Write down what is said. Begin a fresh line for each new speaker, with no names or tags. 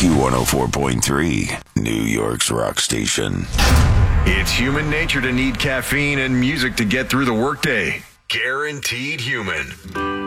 Q104.3, New York's rock station.
It's human nature to need caffeine and music to get through the workday. Guaranteed Human.